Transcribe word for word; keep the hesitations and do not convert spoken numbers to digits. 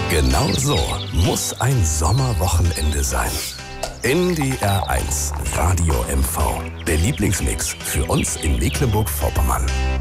Genau so muss ein Sommerwochenende sein. N D R eins Radio M V, der Lieblingsmix für uns in Mecklenburg-Vorpommern.